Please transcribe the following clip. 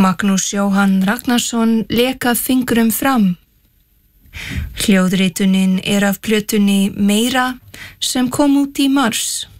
Magnús Jóhann Ragnarsson leka fingrum fram. Hljóðritunin af plötunni Meira sem kom út í mars.